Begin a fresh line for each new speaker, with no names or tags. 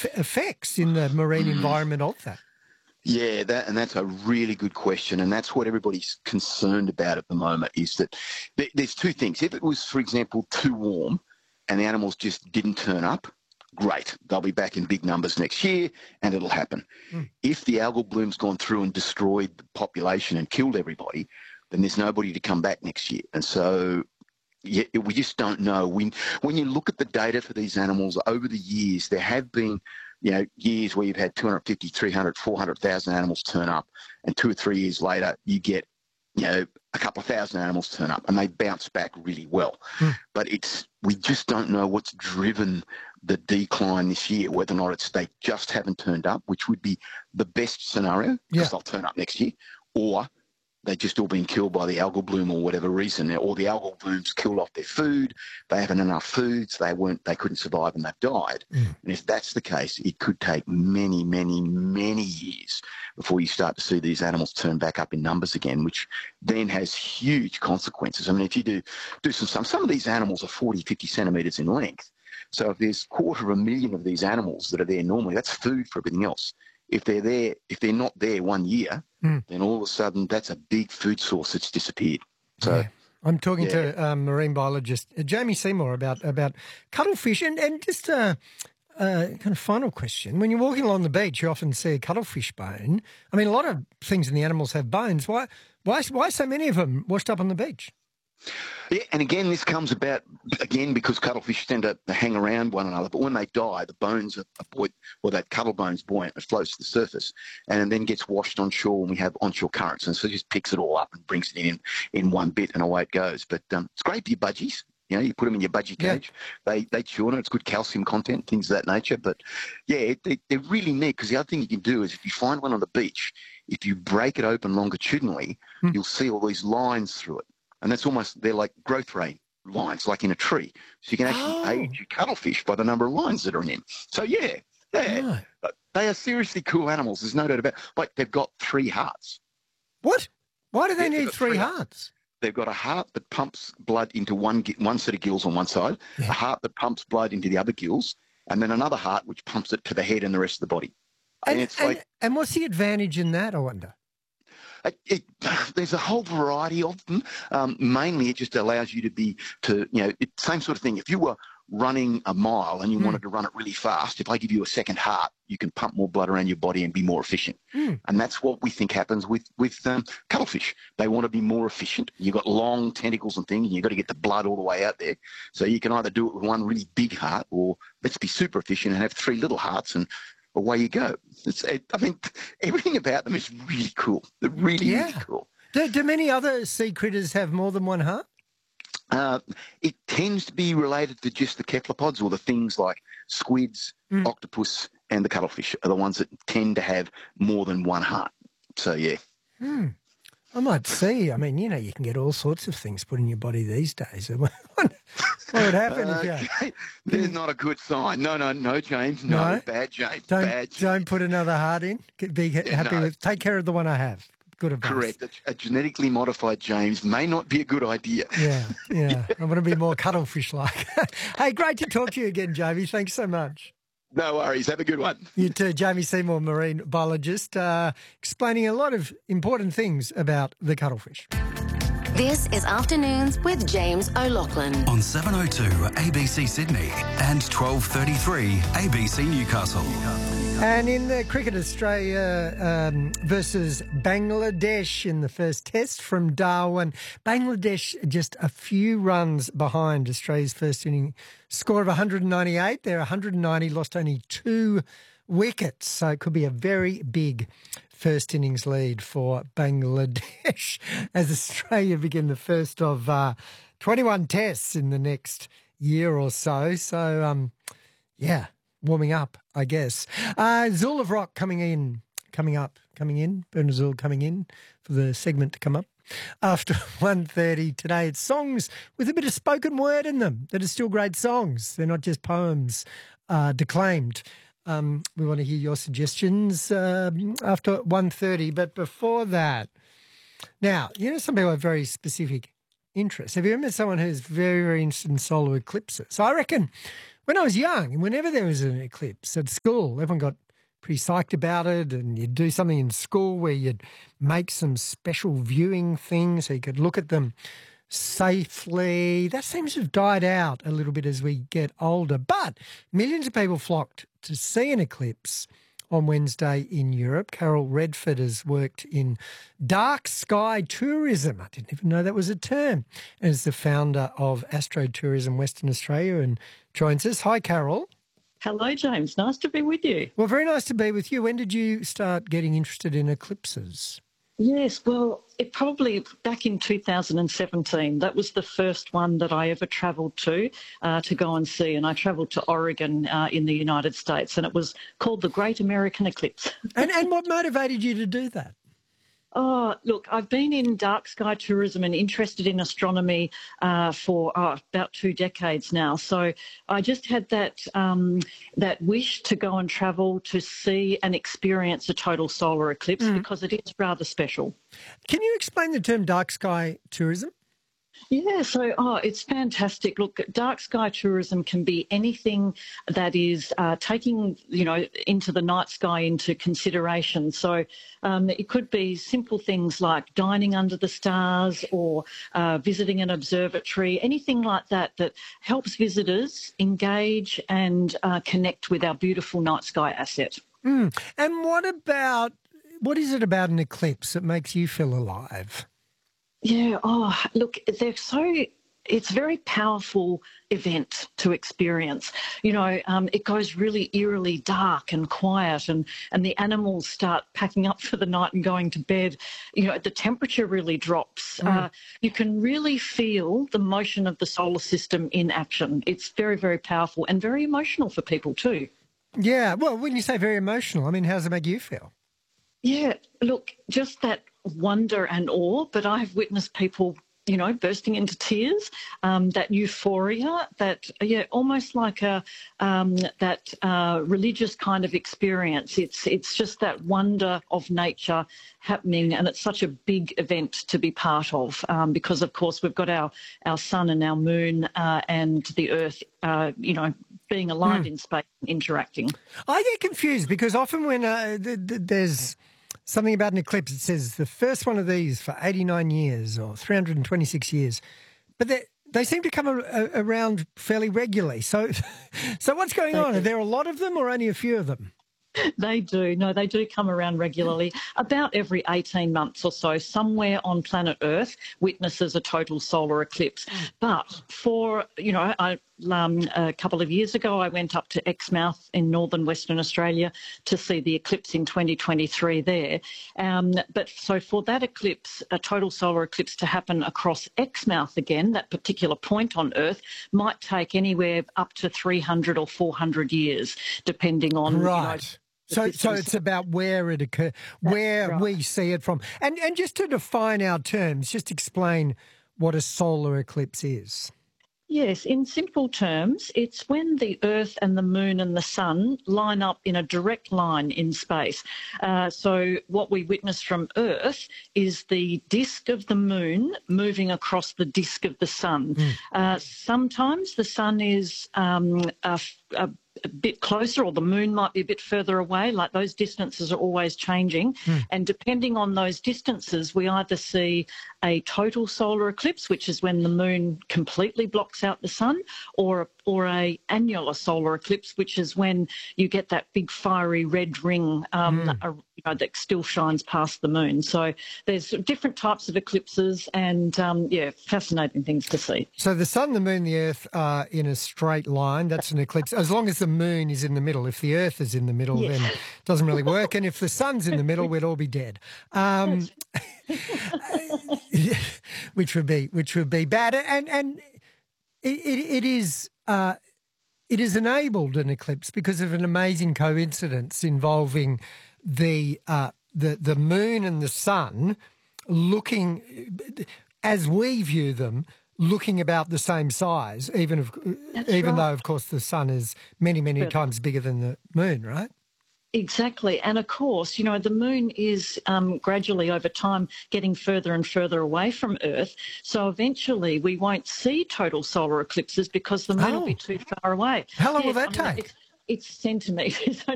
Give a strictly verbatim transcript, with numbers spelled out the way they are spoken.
effects in the marine environment of that?
Yeah, that, and that's a really good question, and that's what everybody's concerned about at the moment, is that th- there's two things. If it was, for example, too warm and the animals just didn't turn up, great. They'll be back in big numbers next year, and it'll happen. Mm. If the algal bloom's gone through and destroyed the population and killed everybody, then there's nobody to come back next year. And so yeah, we just don't know. When, when you look at the data for these animals over the years, there have been you know, years where you've had two hundred fifty, three hundred, four hundred thousand animals turn up, and two or three years later you get, you know, a couple of thousand animals turn up, and they bounce back really well. Mm. But it's we just don't know what's driven the decline this year, whether or not it's they just haven't turned up, which would be the best scenario, because yeah. they'll turn up next year, or they've just all been killed by the algal bloom or whatever reason, or the algal blooms killed off their food, they haven't enough food, so they weren't, they couldn't survive and they've died. Mm. And if that's the case, it could take many, many, many years before you start to see these animals turn back up in numbers again, which then has huge consequences. I mean, if you do, do some, some, some of these animals are forty, fifty centimetres in length. So if there's a quarter of a million of these animals that are there normally, that's food for everything else. If they're there, if they're not there one year, mm. then all of a sudden that's a big food source that's disappeared. So
yeah. I'm talking
yeah.
to um, marine biologist uh, Jamie Seymour about about cuttlefish, and and just a, a kind of final question: when you're walking along the beach, you often see a cuttlefish bone. I mean, a lot of things in the animals have bones. Why why why so many of them washed up on the beach?
Yeah, and again, this comes about, again, because cuttlefish tend to hang around one another, but when they die, the bones are buoyant, or that cuttle bone's buoyant, it floats to the surface, and then gets washed on shore when we have onshore currents, and so it just picks it all up and brings it in in one bit, and away it goes. But um, it's great for your budgies. You know, you put them in your budgie cage, yeah. they they chew on it, it's good calcium content, things of that nature. But, yeah, they, they're really neat, because the other thing you can do is if you find one on the beach, if you break it open longitudinally, hmm. you'll see all these lines through it. And that's almost, they're like growth rate lines, like in a tree. So you can actually oh. age your cuttlefish by the number of lines that are in them. So, yeah, yeah. Right. They are seriously cool animals. There's no doubt about it. Like, they've got three hearts.
What? Why do they yeah, need three, three hearts? hearts?
They've got a heart that pumps blood into one one set of gills on one side, yeah. a heart that pumps blood into the other gills, and then another heart which pumps it to the head and the rest of the body.
And,
and, it's
and,
like,
and what's the advantage in that, I wonder?
It, it, there's a whole variety of them. Um, mainly, it just allows you to be to you know it, same sort of thing. If you were running a mile and you mm. wanted to run it really fast, if I give you a second heart, you can pump more blood around your body and be more efficient. Mm. And that's what we think happens with with um, cuttlefish. They want to be more efficient. You've got long tentacles and things, and you've got to get the blood all the way out there. So you can either do it with one really big heart, or let's be super efficient and have three little hearts and away you go. It's, it, I mean, everything about them is really cool. They're really,
yeah.
really cool.
Do, do many other sea critters have more than one heart?
Uh, it tends to be related to just the cephalopods, or the things like squids, mm. octopus, and the cuttlefish are the ones that tend to have more than one heart. So, yeah.
Mm. I might see. I mean, you know, you can get all sorts of things put in your body these days. What would happen
uh,
if you...
There's not a good sign. No, no, no, James. No, no? bad James.
Don't,
bad James.
Don't put another heart in. Be happy
yeah, no.
with... Take care of the one I have. Good advice.
Correct. A, a genetically modified James may not be a good idea.
Yeah, yeah. I want to be more cuttlefish-like. Hey, great to talk to you again, Jamie. Thanks so much.
No worries. Have a good one.
You too. Jamie Seymour, marine biologist, uh, explaining a lot of important things about the cuttlefish.
This is Afternoons with James O'Loughlin.
On seven oh two A B C Sydney and twelve thirty-three A B C Newcastle.
And in the cricket, Australia um, versus Bangladesh in the first test from Darwin. Bangladesh just a few runs behind Australia's first inning score of one hundred ninety-eight. They're one hundred ninety, lost only two wickets. So it could be a very big first innings lead for Bangladesh as Australia begin the first of uh, twenty-one tests in the next year or so. So, um, yeah. Warming up, I guess. Uh, Zool of Rock coming in, coming up, coming in. Bernard Zool coming in for the segment to come up after one thirty today. It's songs with a bit of spoken word in them that are still great songs. They're not just poems uh, declaimed. Um, we want to hear your suggestions uh, after one thirty. But before that, now, you know, some people have very specific interest? Have you ever met someone who's very, very interested in solar eclipses? So I reckon when I was young, and whenever there was an eclipse at school, everyone got pretty psyched about it, and you'd do something in school where you'd make some special viewing things so you could look at them safely. That seems to have died out a little bit as we get older. But millions of people flocked to see an eclipse on Wednesday in Europe. Carol Redford has worked in dark sky tourism. I didn't even know that was a term. As the founder of Astro Tourism Western Australia and joins us. Hi, Carol.
Hello, James. Nice to be with you.
Well, very nice to be with you. When did you start getting interested in eclipses?
Yes, well, it probably back in two thousand seventeen. That was the first one that I ever travelled to uh, to go and see, and I travelled to Oregon uh, in the United States, and it was called the Great American Eclipse.
and, and what motivated you to do that?
Oh, look, I've been in dark sky tourism and interested in astronomy uh, for oh, about two decades now. So I just had that um, that wish to go and travel to see and experience a total solar eclipse mm. because it is rather special.
Can you explain the term dark sky tourism?
Yeah, so oh, it's fantastic. Look, dark sky tourism can be anything that is uh, taking, you know, into the night sky into consideration. So um, it could be simple things like dining under the stars or uh, visiting an observatory, anything like that that helps visitors engage and uh, connect with our beautiful night sky asset.
Mm. And what about, what is it about an eclipse that makes you feel alive?
Yeah, oh, look, they're so, it's a very powerful event to experience. You know, um, it goes really eerily dark and quiet, and, and the animals start packing up for the night and going to bed. You know, the temperature really drops. Mm. Uh, you can really feel the motion of the solar system in action. It's very, very powerful and very emotional for people too.
Yeah, well, when you say very emotional, I mean, how does it make you feel?
Yeah, look, just that wonder and awe, but I've witnessed people, you know, bursting into tears, um, that euphoria, that, yeah, almost like a um, that uh, religious kind of experience. It's it's just that wonder of nature happening, and it's such a big event to be part of um, because, of course, we've got our, our sun and our moon uh, and the earth, uh, you know, being alive mm. in space and interacting.
I get confused because often when uh, th- th- there's something about an eclipse, it says the first one of these for eighty-nine years or three hundred twenty-six years, but they, they seem to come a, a, around fairly regularly. So, so what's going on? Are there a lot of them or only a few of them?
They do. No, they do come around regularly. About every eighteen months or so, somewhere on planet Earth witnesses a total solar eclipse. But for, you know, I, um, a couple of years ago, I went up to Exmouth in northern Western Australia to see the eclipse in twenty twenty-three there. Um, but so for that eclipse, a total solar eclipse to happen across Exmouth again, that particular point on Earth, might take anywhere up to three hundred or four hundred years, depending on,
right.
you know,
So, so it's about where it occurs, where right. we see it from. And and just to define our terms, just explain what a solar eclipse is.
Yes, in simple terms, it's when the Earth and the Moon and the Sun line up in a direct line in space. Uh, so what we witness from Earth is the disk of the Moon moving across the disk of the Sun. Mm. Uh, sometimes the Sun is um, a, a a bit closer, or the moon might be a bit further away. Like, those distances are always changing. Mm. And depending on those distances, we either see a total solar eclipse, which is when the moon completely blocks out the sun, or or a annular solar eclipse, which is when you get that big fiery red ring um, mm. a, you know, that still shines past the moon. So there's different types of eclipses, and um, yeah, fascinating things to see.
So the sun, the moon, the earth are in a straight line. That's an eclipse, as long as the moon is in the middle. If the earth is in the middle, yes. then it doesn't really work. And if the sun's in the middle, we'd all be dead. Um, which would be which would be bad. And and it, it, it is uh, it is enabled an eclipse because of an amazing coincidence involving the uh, the the moon and the sun looking, as we view them, looking about the same size, even if, even
right.
though, of course, the sun is many, many times bigger than the moon, right?
Exactly. And of course, you know, the moon is um, gradually over time getting further and further away from Earth. So eventually we won't see total solar eclipses because the moon
Oh.
will be too far away.
How long
Yes,
will that
I mean,
take?
It's, it's centimetres.